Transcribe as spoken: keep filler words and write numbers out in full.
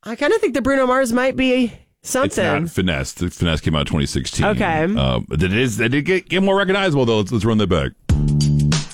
I kind of think that Bruno Mars might be something. It's not Finesse. The Finesse came out in twenty sixteen. Okay. Uh, but it is. It did get, get more recognizable though. Let's, let's run that back.